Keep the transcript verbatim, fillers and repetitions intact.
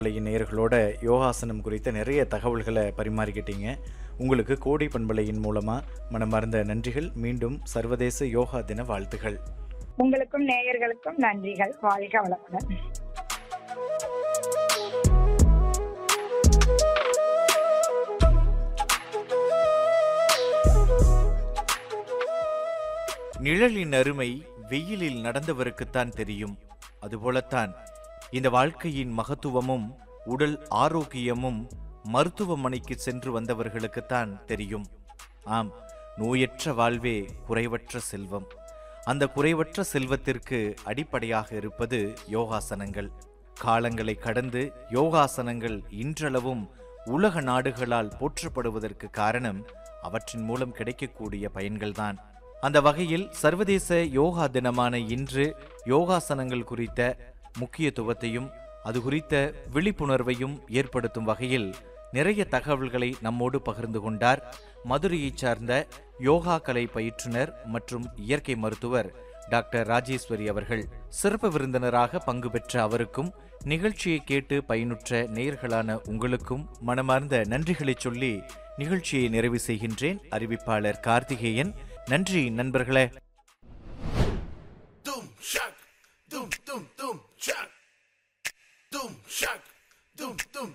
நேயர்களோட யோகாசனம் குறித்த நிறைய தகவல்களை பரிமாறிக்கிட்டீங்க. உங்களுக்கு கோடை பண்பலையின் மூலமா மனமார்ந்த நன்றிகள். மீண்டும் சர்வதேச யோகா தின வாழ்த்துகள். உங்களுக்கும் நேயர்களுக்கும் நன்றிகள். வாழ்க வளமுடன். நிழலின் அருமை வெயிலில் நடந்தவருக்குத்தான் தெரியும். அதுபோலத்தான் இந்த வாழ்க்கையின் மகத்துவமும் உடல் ஆரோக்கியமும் மருத்துவமனைக்கு சென்று வந்தவர்களுக்குத்தான் தெரியும். ஆம், நோயற்ற வாழ்வே குறைவற்ற செல்வம். அந்த குறைவற்ற செல்வத்திற்கு அடிப்படையாக இருப்பது யோகாசனங்கள். காலங்களை கடந்து யோகாசனங்கள் இன்றளவும் உலக நாடுகளால் போற்றப்படுவதற்கு காரணம் அவற்றின் மூலம் கிடைக்கக்கூடிய பயன்கள்தான். அந்த வகையில் சர்வதேச யோகா தினமான இன்று யோகாசனங்கள் குறித்த முக்கியத்துவத்தையும் அது குறித்த விழிப்புணர்வையும் ஏற்படுத்தும் வகையில் நிறைய தகவல்களை நம்மோடு பகிர்ந்து கொண்டார் மதுரையைச் சார்ந்த யோகா கலை பயிற்றுனர் மற்றும் இயற்கை மருத்துவர் டாக்டர் ராஜேஸ்வரி அவர்கள். சிறப்பு விருந்தினராக பங்கு பெற்ற அவருக்கும் நிகழ்ச்சியை கேட்டு பயனுற்ற நேயர்களான உங்களுக்கும் மனமார்ந்த நன்றிகளை சொல்லி நிகழ்ச்சியை நிறைவு செய்கின்றேன். அறிவிப்பாளர் கார்த்திகேயன். நன்றி நண்பர்களே.